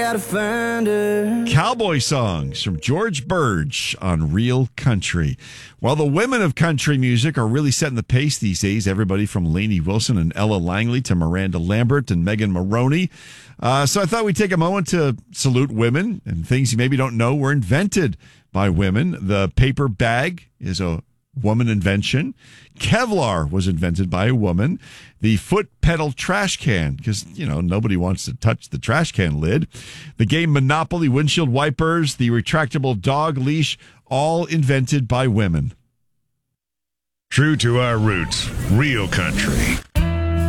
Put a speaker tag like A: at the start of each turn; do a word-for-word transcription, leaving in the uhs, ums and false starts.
A: Gotta find her.
B: Cowboy songs from George Burge on Real Country. Well, the women of country music are really setting the pace these days. Everybody from Lainey Wilson and Ella Langley to Miranda Lambert and Megan Maroney. Uh, so I thought we'd take a moment to salute women and things you maybe don't know were invented by women. The paper bag is a woman invention. Kevlar was invented by a woman. The foot pedal trash can, because, you know, nobody wants to touch the trash can lid. The game Monopoly, windshield wipers, the retractable dog leash, all invented by women.
C: True to our roots, Real Country.